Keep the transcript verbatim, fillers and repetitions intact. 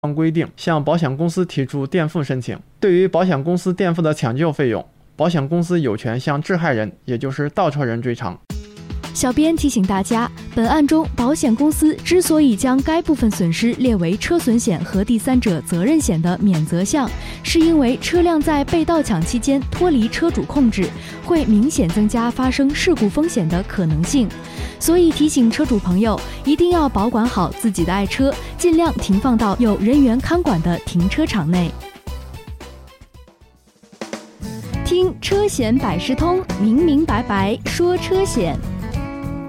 按规定向保险公司提出垫付申请。对于保险公司垫付的抢救费用，保险公司有权向致害人，也就是盗车人追偿。 小编提醒大家，本案中保险公司之所以将该部分损失列为车损险和第三者责任险的免责项，是因为车辆在被盗抢期间脱离车主控制，会明显增加发生事故风险的可能性。所以提醒车主朋友，一定要保管好自己的爱车，尽量停放到有人员看管的停车场内。听车险百事通，明明白白说车险。